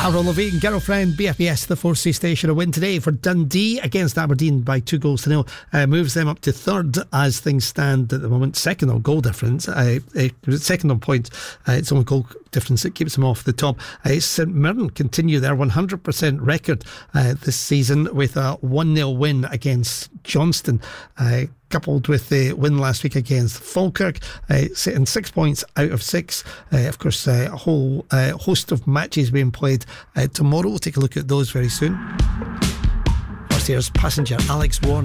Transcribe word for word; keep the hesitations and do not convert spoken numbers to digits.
Avril Lavigne, Girlfriend, B F B S, the Fourth Sea Station. A win today for Dundee against Aberdeen by two goals to nil. Uh, moves them up to third as things stand at the moment. Second on goal difference. Uh, uh, second on points. Uh, it's only goal difference that keeps them off the top. Uh, St Mirren continue their one hundred percent record uh, this season with a one nil win against Johnston. Uh, coupled with the win last week against Falkirk, uh, sitting six points out of six. Uh, of course, uh, a whole uh, host of matches being played uh, tomorrow. We'll take a look at those very soon. First, here's passenger Alex Warner.